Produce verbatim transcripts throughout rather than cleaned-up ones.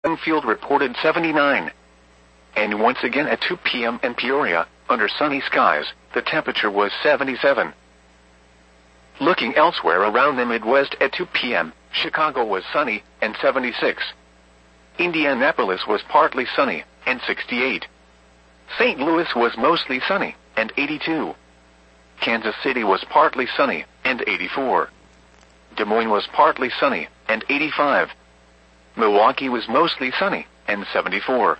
Springfield reported seventy-nine. And once again at two p m in Peoria, under sunny skies, the temperature was seventy-seven. Looking elsewhere around the Midwest at two p m, Chicago was sunny, and seventy-six. Indianapolis was partly sunny, and sixty-eight. Saint Louis was mostly sunny, and eighty-two. Kansas City was partly sunny, and eighty-four. Des Moines was partly sunny, and eighty-five. Milwaukee was mostly sunny, and seventy-four.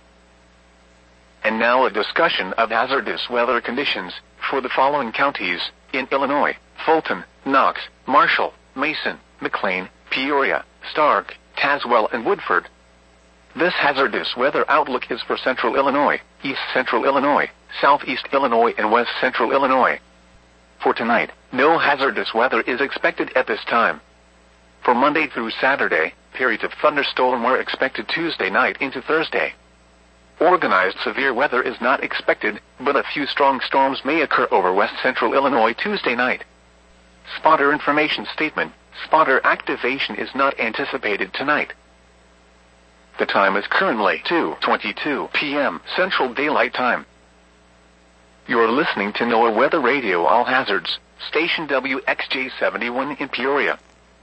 And now a discussion of hazardous weather conditions for the following counties in Illinois: Fulton, Knox, Marshall, Mason, McLean, Peoria, Stark, Tazewell, and Woodford. This hazardous weather outlook is for Central Illinois, East Central Illinois, Southeast Illinois, and West Central Illinois. For tonight, no hazardous weather is expected at this time. For Monday through Saturday, periods of thunderstorm are expected Tuesday night into Thursday. Organized severe weather is not expected, but a few strong storms may occur over West Central Illinois Tuesday night. Spotter information statement: spotter activation is not anticipated tonight. The time is currently two twenty-two p m Central Daylight Time. You're listening to NOAA Weather Radio All Hazards, station W X J seventy-one in Peoria.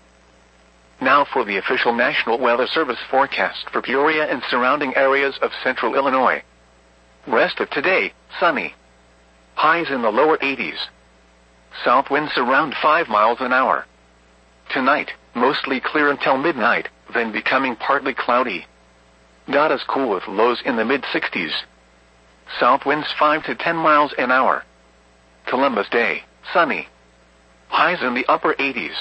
Now for the official National Weather Service forecast for Peoria and surrounding areas of Central Illinois. Rest of today, sunny. Highs in the lower eighties. South winds around five miles an hour. Tonight, mostly clear until midnight, then becoming partly cloudy. Not as cool with lows in the mid-sixties. South winds five to ten miles an hour. Columbus Day, sunny. Highs in the upper eighties.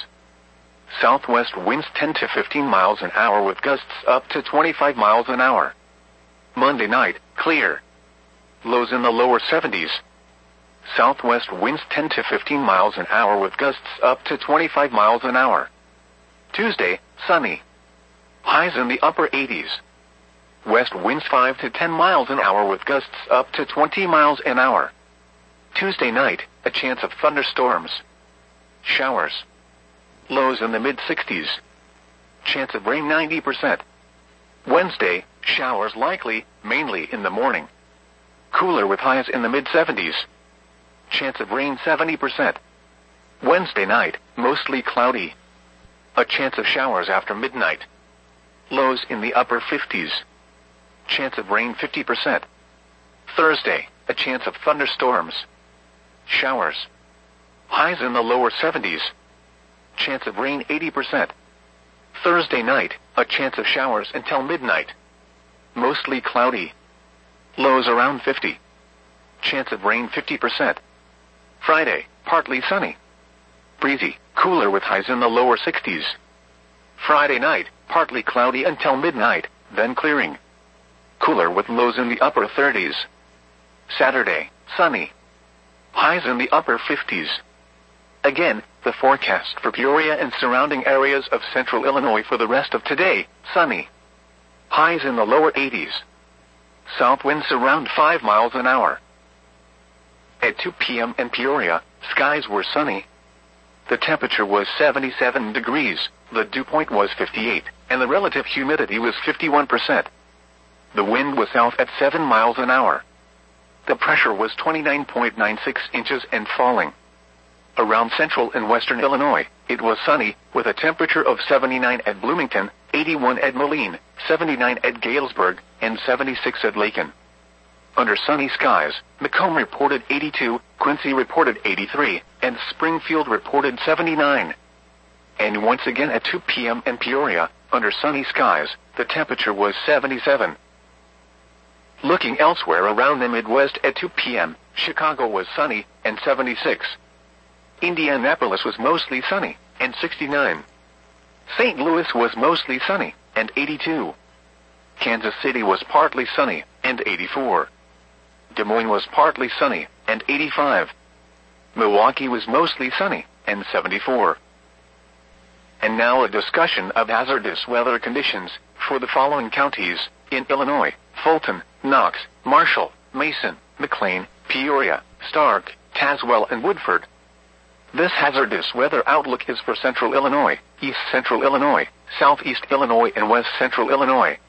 Southwest winds ten to fifteen miles an hour with gusts up to twenty-five miles an hour. Monday night, clear. Lows in the lower seventies. Southwest winds ten to fifteen miles an hour with gusts up to twenty-five miles an hour. Tuesday, sunny. Highs in the upper eighties. West winds five to ten miles an hour with gusts up to twenty miles an hour. Tuesday night, a chance of thunderstorms. Showers. Lows in the mid-sixties. Chance of rain ninety percent. Wednesday, showers likely, mainly in the morning. Cooler with highs in the mid-seventies. Chance of rain seventy percent. Wednesday night, mostly cloudy. A chance of showers after midnight. Lows in the upper fifties. Chance of rain fifty percent. Thursday, a chance of thunderstorms. Showers. Highs in the lower seventies. Chance of rain eighty percent. Thursday night, a chance of showers until midnight. Mostly cloudy. Lows around fifty. Chance of rain fifty percent. Friday, partly sunny. Breezy, cooler with highs in the lower sixties. Friday night, partly cloudy until midnight, then clearing. Cooler with lows in the upper thirties. Saturday, sunny. Highs in the upper fifties. Again, the forecast for Peoria and surrounding areas of Central Illinois for the rest of today: sunny. Highs in the lower eighties. South winds around five miles an hour. At two p m in Peoria, skies were sunny. The temperature was seventy-seven degrees, the dew point was fifty-eight, and the relative humidity was fifty-one percent. The wind was south at seven miles an hour. The pressure was twenty-nine point nine six inches and falling. Around central and western Illinois, it was sunny, with a temperature of seventy-nine at Bloomington, eighty-one at Moline, seventy-nine at Galesburg, and seventy-six at Lakin. Under sunny skies, Macomb reported eighty-two, Quincy reported eighty-three, and Springfield reported seventy-nine. And once again at two p m in Peoria, under sunny skies, the temperature was seventy-seven. Looking elsewhere around the Midwest at two p m, Chicago was sunny, and seventy-six. Indianapolis was mostly sunny, and sixty-nine. Saint Louis was mostly sunny, and eighty-two. Kansas City was partly sunny, and eighty-four. Des Moines was partly sunny, and eighty-five. Milwaukee was mostly sunny, and seventy-four. And now a discussion of hazardous weather conditions for the following counties in Illinois: Fulton, Knox, Marshall, Mason, McLean, Peoria, Stark, Tazewell, and Woodford. This hazardous weather outlook is for Central Illinois, East Central Illinois, Southeast Illinois, and West Central Illinois.